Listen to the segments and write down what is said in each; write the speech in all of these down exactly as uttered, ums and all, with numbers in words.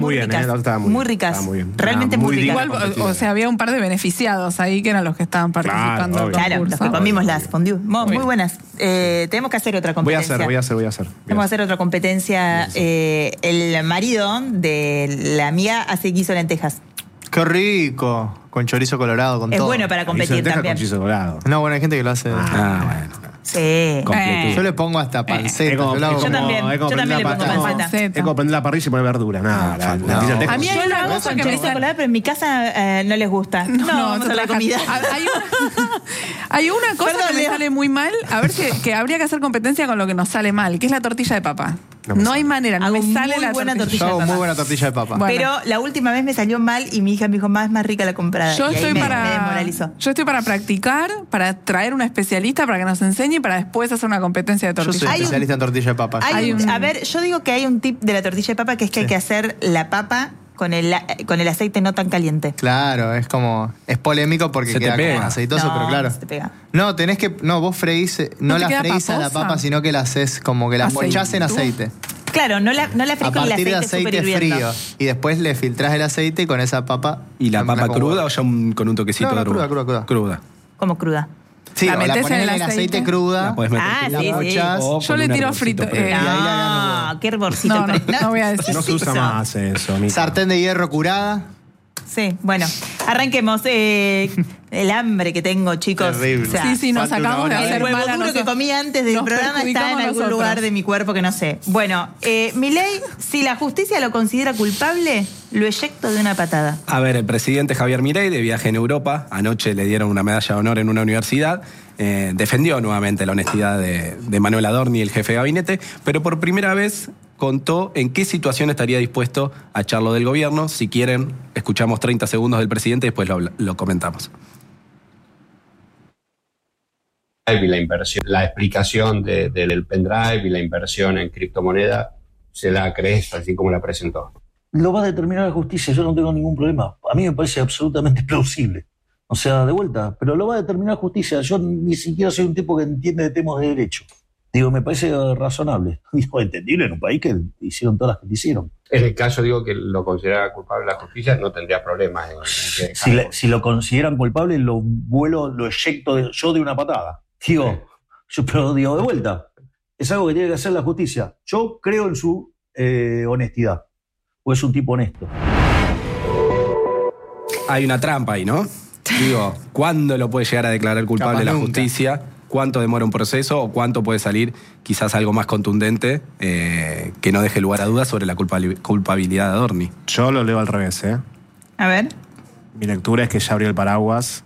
Muy, muy bien, ricas, ¿eh? Estaba muy, muy ricas, estaba muy bien. realmente Estaba muy ricas. Igual, o, o sea, había un par de beneficiados ahí que eran los que estaban participando Claro, del Claro, los concurso. que comimos las fondue. Muy, muy buenas. Eh, tenemos que hacer otra Voy a competencia. hacer, voy a hacer, voy a hacer. Voy a Vamos a hacer otra competencia. Eh, el marido de la amiga hace guiso de lentejas. Qué rico. Con chorizo colorado, con Es todo. bueno para competir lenteja también. con chorizo colorado. No, bueno, hay gente que lo hace. Ah, bueno. Sí. Eh. Yo le pongo hasta panceta. Es como- yo lo hago es Yo como- también, es como yo también prender le la pongo pa- panceta. Es como prender la parrilla y poner verdura. Nada, la, no. la lenteja A mí con- hay Yo lo una hago cosa con que me chorizo sale- colorado, pero en mi casa eh, no les gusta. No, vamos a la trabajar. comida. Hay una, hay una cosa Perdón, que me Leo. sale muy mal, a ver que, que habría que hacer competencia con lo que nos sale mal, que es la tortilla de papa. No No, me hay sale. manera, no Hago me sale muy la buena tortilla. Yo hago de muy papa. buena tortilla de papa. Bueno. Pero la última vez me salió mal y mi hija me dijo, más es más rica la comprada. Yo y ahí estoy, me, para, me desmoralizó. yo estoy para practicar, para traer una especialista para que nos enseñe y para después hacer una competencia de Yo tortilla. soy Hay un- especialista en tortilla de papa. Hay Hay un- un- A ver, yo digo que hay un tip de la tortilla de papa que es que hay que hacer la papa con el, con el aceite no tan caliente. Claro, es como. Es polémico porque Se te queda pega. como aceitoso, No, pero claro. no se te pega. No, tenés que. No, vos freís. eh, No, ¿No te la queda freís a la paposa? papa, sino que la haces como que la Aceitú. ponchás en aceite. Claro, no la, no la freís A con el partir de aceite, aceite súper hirviendo. frío. Y después le filtrás el aceite y con esa papa. ¿Y la papa como- cruda o ya un- con un toquecito No, no, de cruda, cruda? cruda, cruda. Como cruda. Sí, ¿La o la metés ponés en en el el aceite aceite? cruda. La podés meter Ah, cruda. sí, sí. pochás. O Yo con le un tiro hervorcito frito, previo. eh, ahí la No, ganó. qué hervorcito. No, no, el pre- no voy a decir. No se usa Eso. más eso, Mica. Sartén de hierro curada. Sí, bueno, arranquemos. Eh, el hambre que tengo, chicos. Terrible. O sea, Sí, sí, nos falta una acabamos de hora. hacer el huevo mal a duro que nosotros. comí antes del Nos programa está en perjudicamos algún nosotros. lugar de mi cuerpo que no sé. Bueno, eh, Milei, si la justicia lo considera culpable, lo eyecto de una patada. A ver, el presidente Javier Milei, de viaje en Europa, anoche le dieron una medalla de honor en una universidad, eh, defendió nuevamente la honestidad de, de Manuel Adorni, el jefe de gabinete, pero por primera vez contó en qué situación estaría dispuesto a echarlo del gobierno. Si quieren, escuchamos treinta segundos del presidente y después lo, lo comentamos. Y la inversión, la explicación de- de- del pendrive y la inversión en criptomoneda se la crees así como la presentó. Lo va a determinar la justicia, yo no tengo ningún problema. A mí me parece absolutamente plausible. O sea, de vuelta, pero lo va a determinar la justicia. Yo ni siquiera soy un tipo que entiende de temas de derecho. Digo, me parece eh, razonable. Digo, entendible en un país que hicieron todas las que hicieron. En el caso, digo, que lo considera culpable la justicia, no tendría problemas en, en que Si, le- si lo consideran culpable, lo vuelo, lo eyecto de- yo de una patada. Digo, yo, pero digo, de vuelta, es algo que tiene que hacer la justicia. Yo creo en su eh, honestidad, o es un tipo honesto. Hay una trampa ahí, ¿no? Digo, ¿cuándo lo puede llegar a declarar culpable Capaz la nunca. justicia? ¿Cuánto demora un proceso? ¿O cuánto puede salir quizás algo más contundente eh, que no deje lugar a dudas sobre la culpabili- culpabilidad de Adorni? Yo lo leo al revés, ¿eh? A ver. Mi lectura es que ya abrió el paraguas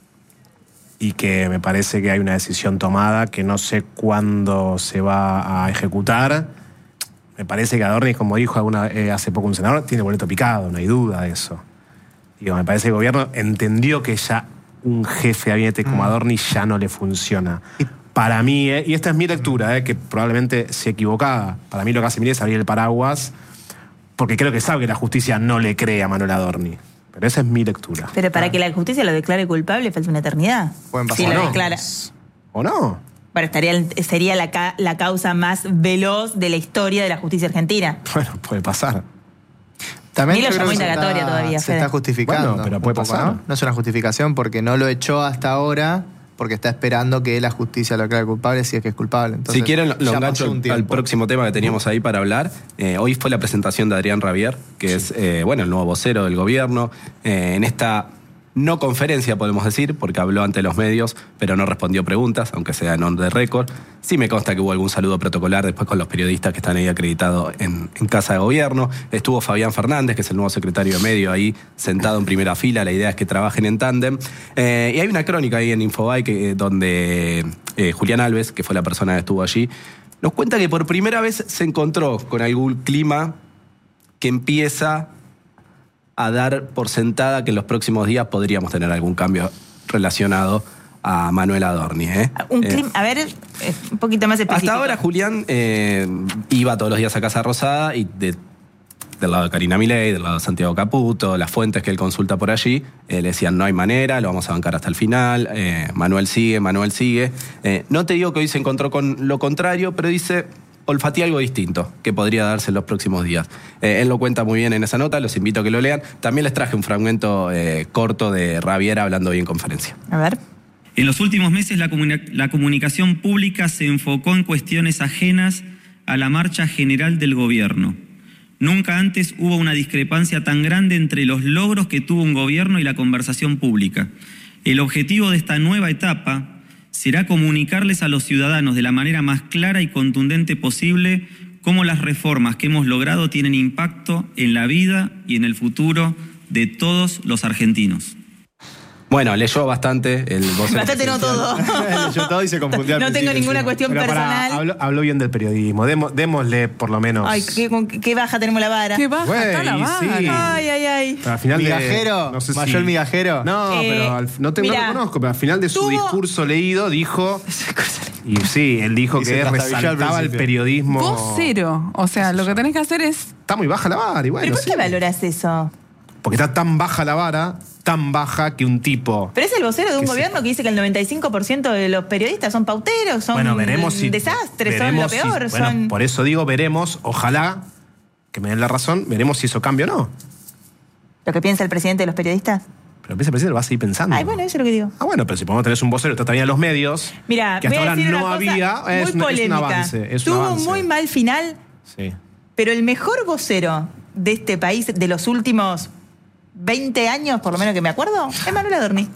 y que me parece que hay una decisión tomada que no sé cuándo se va a ejecutar. Me parece que Adorni, como dijo alguna, eh, hace poco un senador, tiene boleto picado, no hay duda de eso. Digo, me parece que el gobierno entendió que ya un jefe de gabinete como Adorni ya no le funciona. Para mí, eh, y esta es mi lectura, eh, que probablemente sea equivocada, para mí lo que hace Milei es abrir el paraguas porque creo que sabe que la justicia no le cree a Manuel Adorni. Pero esa es mi lectura. Pero para que la justicia lo declare culpable falta una eternidad. Pueden Si pasar. lo ¿O no? declara. ¿O no? Bueno, estaría, sería la, ca- la causa más veloz de la historia de la justicia argentina. Bueno, puede pasar. También Ni lo yo creo llamó que se indagatoria está- todavía, Se Fede. está justificando. Bueno, pero un puede poco, pasar. ¿no? No es una justificación porque no lo echó hasta ahora porque está esperando que la justicia lo declare culpable si es que es culpable. Entonces, Si quieren, lo ya engancho pasó un al, tiempo. al próximo tema que teníamos ahí para hablar. Eh, hoy fue la presentación de Adrián Rabier, que es eh, bueno, el nuevo vocero del gobierno. Eh, en esta no conferencia, podemos decir, porque habló ante los medios, pero no respondió preguntas, aunque sea en on the record. Sí me consta que hubo algún saludo protocolar después con los periodistas que están ahí acreditados en, en Casa de Gobierno. Estuvo Fabián Fernández, que es el nuevo secretario de Medio, ahí sentado en primera fila. La idea es que trabajen en tándem. Eh, y hay una crónica ahí en Infobae que, eh, donde eh, Julián Alves, que fue la persona que estuvo allí, nos cuenta que por primera vez se encontró con algún clima que empieza a dar por sentada que en los próximos días podríamos tener algún cambio relacionado a Manuel Adorni. ¿eh? Un Eh, clima, a ver, eh, un poquito más específico. hasta ahora Julián eh, iba todos los días a Casa Rosada y de, del lado de Karina Milei, del lado de Santiago Caputo, las fuentes que él consulta por allí, eh, le decían no hay manera, lo vamos a bancar hasta el final, eh, Manuel sigue, Manuel sigue. Eh, no te digo que hoy se encontró con lo contrario, pero dice, olfateé algo distinto que podría darse en los próximos días. Eh, él lo cuenta muy bien en esa nota, los invito a que lo lean. También les traje un fragmento eh, corto de Ravier hablando hoy en conferencia. A ver. En los últimos meses la, comuni- la comunicación pública se enfocó en cuestiones ajenas a la marcha general del gobierno. Nunca antes hubo una discrepancia tan grande entre los logros que tuvo un gobierno y la conversación pública. El objetivo de esta nueva etapa será comunicarles a los ciudadanos de la manera más clara y contundente posible cómo las reformas que hemos logrado tienen impacto en la vida y en el futuro de todos los argentinos. Bueno, leyó bastante el vocero. Bastante no todo. Leyó todo y se confundió al No tengo principio, ninguna sí. cuestión Pero pará, personal. habló, habló bien del periodismo. Demo- démosle por lo menos. Ay, qué, con- qué baja tenemos la vara. Qué baja Güey, está la vara. sí. Ay, ay, ay. Pero al final de- ¿Migajero? no sé si- ¿Mayol migajero? No, Eh, pero al- no, te, no mirá, lo conozco, pero al final de su tuvo- discurso leído dijo. Y sí, él dijo Y se que trastabilló al resaltaba el principio. periodismo. Vocero. O sea, lo que tenés que hacer es... Está muy baja la vara, y bueno. ¿Pero por sí. qué valoras eso? Porque está tan baja la vara, tan baja que un tipo. Pero es el vocero de un Que sí. gobierno que dice que el noventa y cinco por ciento de los periodistas son pauteros, son Bueno, veremos si. desastres, veremos son lo peor. si- bueno, son... por eso digo, veremos, ojalá que me den la razón, veremos si eso cambia o no. ¿Lo que piensa el presidente de los periodistas? Pero el presidente lo va a seguir pensando. Ay, bueno, eso es lo que digo. Ah, bueno, pero si podemos tener un vocero que está también en los medios, Mira, que voy hasta a ahora decir no una cosa había, muy es, un- es un polémica. avance. Es un Tuvo avance. un muy mal final, Sí. pero el mejor vocero de este país de los últimos veinte años, por lo menos que me acuerdo, es Manuel Adorni.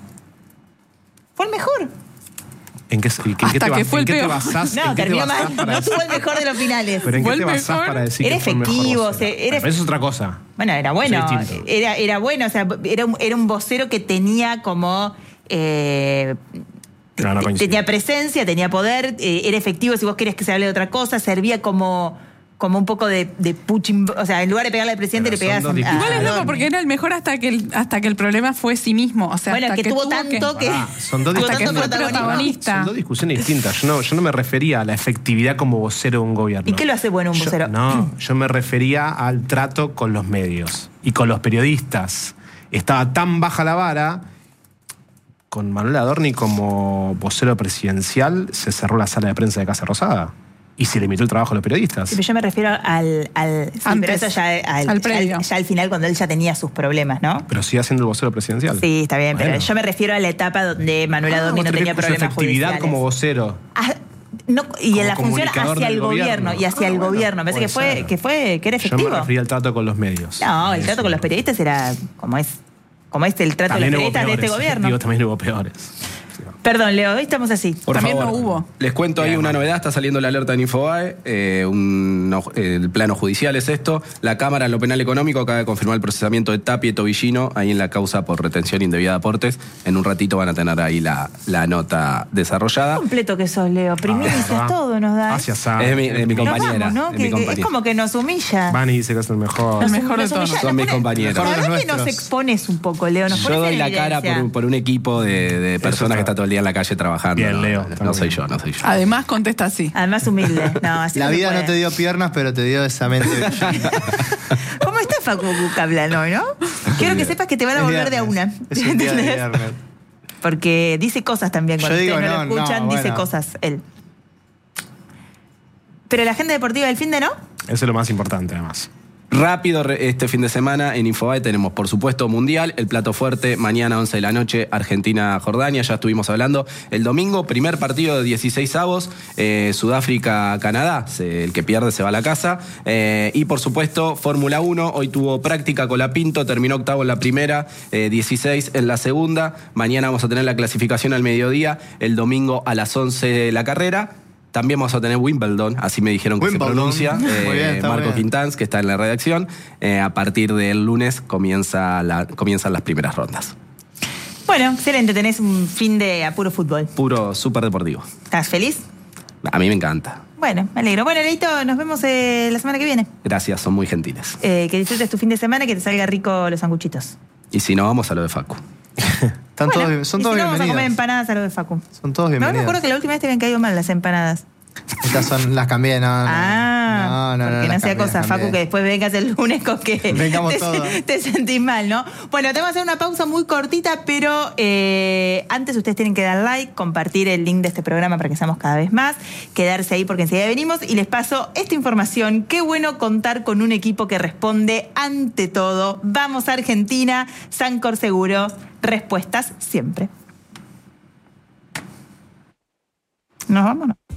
Fue el mejor. ¿En qué, en qué Hasta te, que bas- fue en el qué te peor. basás? No, ¿En qué te terminó basás mal. para No decir- tuvo el mejor de los finales. ¿Pero en Fue qué el te basás mejor. para decir Era que fue el mejor efectivo, vocero? se- era- Bueno, pero eso es otra cosa. Bueno, era bueno. Eso es distinto. Era, era bueno, o sea, era un, era un vocero que tenía como. eh, No, no coincido. tenía presencia, tenía poder, eh, era efectivo si vos querías que se hable de otra cosa, servía como, como un poco de, de puching. O sea, en lugar de pegarle al presidente, Pero le pegabas son dos a, a Igual es loco Adorni. porque era el mejor hasta que el, hasta que el problema fue sí mismo. O sea, Bueno, hasta que tuvo tanto que. Pará, son dos tuvo hasta que tanto fue protagonismo. protagonista. Son dos discusiones distintas. Yo no, yo no me refería a la efectividad como vocero de un gobierno. ¿Y qué lo hace bueno un Yo- vocero? no, yo me refería al trato con los medios y con los periodistas. Estaba tan baja la vara, con Manuel Adorni como vocero presidencial se cerró la sala de prensa de Casa Rosada y se limitó el trabajo a los periodistas. Sí, pero yo me refiero al. al sí, Antes, pero eso ya al, al previo. ya, ya al final, cuando él ya tenía sus problemas, ¿no? Pero sigue siendo el vocero presidencial. Sí, está bien, Bueno. pero yo me refiero a la etapa donde Manuel Ah, Adorni vos no te tenía refieres a su problemas efectividad judiciales. como vocero. Ah, no, y Como en la función comunicador hacia del el gobierno, gobierno. y hacia Ah, el bueno, gobierno. Me parece que puede fue, ser. que fue que era Yo efectivo. me refería al trato con los medios. No, el Eso. trato con los periodistas era como es, como es el trato También de los hubo periodistas de este peores. gobierno. Digo, también hubo peores. Perdón, Leo, hoy estamos así. Por También favor, no hubo. Les cuento ahí Bien. una novedad, está saliendo la alerta en Infobae, eh, un- no, el plano judicial es esto, la Cámara en lo penal económico acaba de confirmar el procesamiento de Tapia y Tobillino ahí en la causa por retención indebida de aportes, en un ratito van a tener ahí la, la nota desarrollada. Completo que sos, Leo. Primicias, Ah, todo nos da. Hacia Sa- Es mi, es mi Nos compañera, vamos, ¿no? es Que- mi que es compañera. como que nos humilla. Vani dice que es el mejor. El mejor de Nos todos. humilla. Son mis Nos pone- compañeros. La Mejor de verdad los que nos nuestros. expones un poco, Leo. Nos Yo pones doy en la cara evidencia. por, por un equipo de, de personas que está todo el día en la calle trabajando. Bien, no, Leo, no, está no muy soy bien. yo, no soy yo. Además contesta así. Además humilde. No, así La no se vida no puede. te dio piernas, pero te dio esa mente. ¿Cómo está Facu Caplan hoy, no? Quiero que sepas que te van a Es volver de a una. viernes. Es un día de ¿Entendés? viernes. Porque dice cosas también. Cuando Yo digo, ustedes no, no, lo escuchan, no, dice bueno. cosas él. Pero la agenda deportiva del fin de no. Eso es lo más importante, además. Rápido, re- este fin de semana en Infobae tenemos, por supuesto, Mundial, el plato fuerte, mañana once de la noche, Argentina-Jordania, ya estuvimos hablando. El domingo, primer partido de dieciséis avos, eh, Sudáfrica-Canadá, se- el que pierde se va a la casa. Eh, y, por supuesto, Fórmula uno, hoy tuvo práctica Colapinto, terminó octavo en la primera, eh, dieciséis en la segunda. Mañana vamos a tener la clasificación al mediodía, el domingo a las once la carrera. También vamos a tener Wimbledon, así me dijeron que Wimbledon. se pronuncia. Muy eh, bien, está Marco muy bien. Quintans, que está en la redacción. Eh, a partir del lunes comienza la, comienzan las primeras rondas. Bueno, excelente. Tenés un fin de a puro fútbol. Puro súper deportivo. ¿Estás feliz? A mí me encanta. Bueno, me alegro. Bueno, Leito, nos vemos eh, la semana que viene. Gracias, son muy gentiles. Eh, que disfrutes tu fin de semana, que te salga rico los sanguchitos. Y si no, vamos a lo de Facu. Están Bueno, todos, son y todos si no, vamos a comer bienvenidos. empanadas a lo de Facu. Son todos No, me bienvenidos. acuerdo que la última vez te habían caído mal las empanadas. Estas son, las cambié, no, no. Ah, no, no, porque no, las sea cambié, cosa, las cambié. Facu, que después vengas el lunes con que Vengamos te, todos. te sentís mal, ¿no? Bueno, te vamos a hacer una pausa muy cortita, pero eh, antes ustedes tienen que dar like, compartir el link de este programa para que seamos cada vez más, quedarse ahí porque enseguida venimos y les paso esta información. Qué bueno contar con un equipo que responde ante todo. Vamos a Argentina, Sancor Seguros, respuestas siempre. Nos vamos, ¿no?